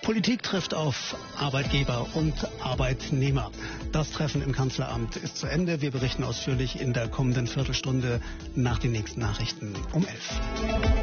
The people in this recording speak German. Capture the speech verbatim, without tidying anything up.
Politik trifft auf Arbeitgeber und Arbeitnehmer. Das Treffen im Kanzleramt ist zu Ende. Wir berichten ausführlich in der kommenden Viertelstunde nach den nächsten Nachrichten um elf.